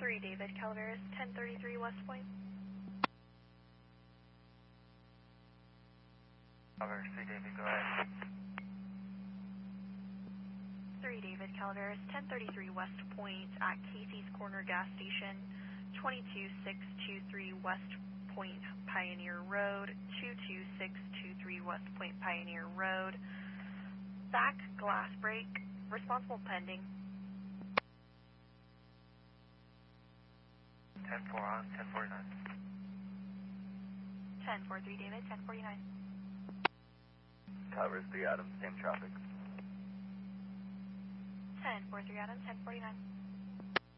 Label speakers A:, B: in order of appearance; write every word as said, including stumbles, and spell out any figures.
A: three David, Calaveras, ten thirty-three West Point.
B: Calaveras, three David, go ahead.
A: three David, Calaveras, ten thirty-three West Point at Casey's Corner Gas Station, twenty-two six two three West Point Pioneer Road, two two six two three West Point Pioneer Road. Back glass break, responsible pending.
B: ten four on, ten forty-nine.
A: ten forty-three David, ten forty-nine.
B: Calaveras, three Adams, same traffic.
A: ten forty-three Adams, ten forty-nine.